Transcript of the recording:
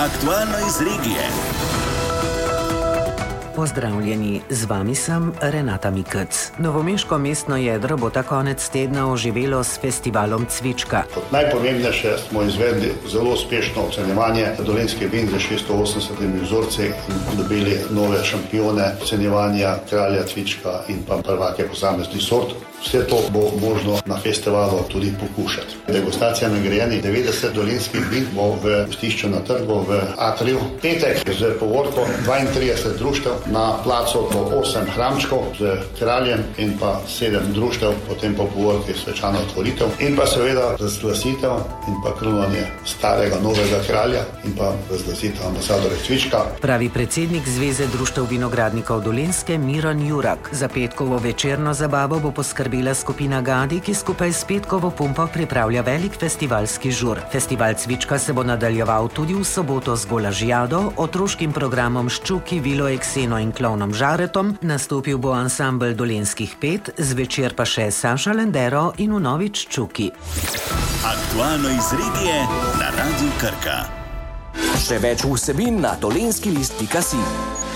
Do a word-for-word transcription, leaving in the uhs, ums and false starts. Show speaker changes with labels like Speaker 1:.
Speaker 1: Aktualno iz regije.
Speaker 2: Pozdravljeni, z vami sem Renata Mikec. Novomeško mestno jedro bo ta konec tedna oživelo s festivalom Cvička.
Speaker 3: Kot najpomembnejše smo izvedli zelo uspešno ocenjevanje dolenjskih vin z šeststo osemdesetimi vzorci in dobili nove šampione ocenjevanja kralja Cvička in pa prvake posameznih sort. Vse to bo možno na festivalu tudi pokušati. Degustacija nagrajenih devetdeset dolenjskih vin bo v gostišču na trgu v Atriju. Petek z povorko dvaintrideset društev, na placu bo osem hramčkov z kraljem in pa sedem društev, potem po povorki svečana otvoritev in pa seveda razglasitev in pa kronanje starega novega kralja in pa razglasitev ambasadorja Cvička.
Speaker 2: Pravi predsednik Zveze društev vinogradnikov Dolenjske Miran Jurak. Za petkovo večerno zabavo bo poskrbel bila skupina Gadi, ki skupaj s petkovo pumpo pripravlja velik festivalski žur. Festival Cvička se bo nadaljeval tudi v soboto z golažijado, otroškim programom Ščuki, Vilo Ekseno in klovnom Žaretom. Nastopil bo ansambel Dolenjskih pet, zvečer pa še Saša Lendero in vnovič Čuki.
Speaker 1: Aktualno iz regije na Radiu Krka.
Speaker 4: Še več vsebin na dolenjski list pika si.